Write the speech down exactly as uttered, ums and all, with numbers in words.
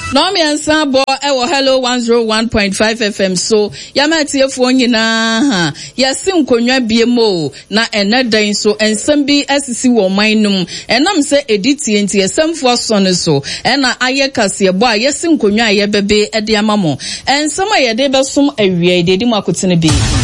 No me ansa bo e wo hello one oh one point five F M so ya matiefo nyina ha yesi nkonwa biemo na enedan so ensem bi asisi wo manum enam se editie nti esemfo so ne so ena aye kase bo a yesi nkonwa aye bebe e de amamo ensem a ye de besom awie de di makotene bi